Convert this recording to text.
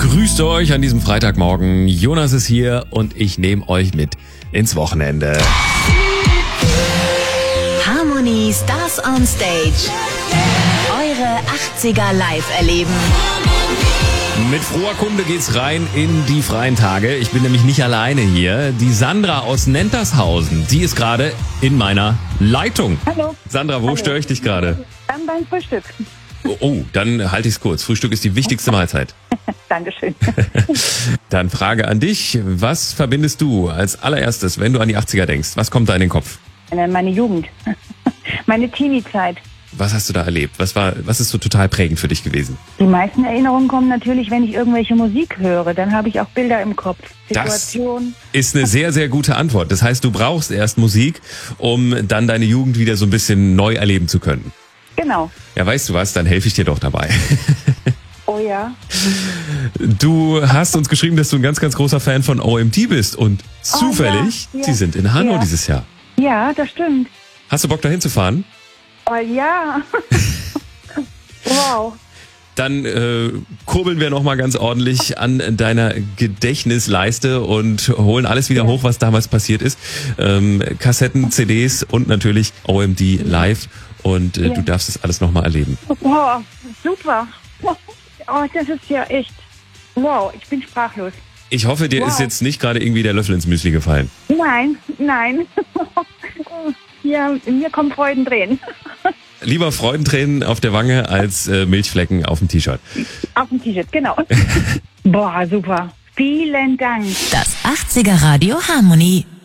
Grüßt euch an diesem Freitagmorgen. Jonas ist hier und ich nehme euch mit ins Wochenende. Harmony Stars on Stage. Eure 80er live erleben. Mit froher Kunde geht's rein in die freien Tage. Ich bin nämlich nicht alleine hier. Die Sandra aus Nentershausen, die ist gerade in meiner Leitung. Hallo. Sandra, wo störe ich dich gerade? Beim Frühstück. Oh, dann halte ich's kurz. Frühstück ist die wichtigste Mahlzeit. Dankeschön. Dann Frage an dich. Was verbindest du als allererstes, wenn du an die 80er denkst? Was kommt da in den Kopf? Meine Jugend. Meine Teenie-Zeit. Was hast du da erlebt? Was ist so total prägend für dich gewesen? Die meisten Erinnerungen kommen natürlich, wenn ich irgendwelche Musik höre. Dann habe ich auch Bilder im Kopf. Situationen. Das ist eine sehr, sehr gute Antwort. Das heißt, du brauchst erst Musik, um dann deine Jugend wieder so ein bisschen neu erleben zu können. Genau. Ja, weißt du was? Dann helfe ich dir doch dabei. Oh ja. Du hast uns geschrieben, dass du ein ganz, ganz großer Fan von OMT bist. Und zufällig, ja. sie sind in Hanau dieses Jahr. Ja, das stimmt. Hast du Bock, dahin zu fahren? Oh ja. Wow. Dann kurbeln wir nochmal ganz ordentlich an deiner Gedächtnisleiste und holen alles wieder hoch, was damals passiert ist. Kassetten, CDs und natürlich OMD live. Und du darfst das alles nochmal erleben. Wow, super. Oh, das ist ja echt. Wow, ich bin sprachlos. Ich hoffe, dir ist jetzt nicht gerade irgendwie der Löffel ins Müsli gefallen. Nein. Ja, mir kommen Freudentränen. Lieber Freudentränen auf der Wange als Milchflecken auf dem T-Shirt. Auf dem T-Shirt, genau. Boah, super. Vielen Dank. Das 80er Radio Harmony.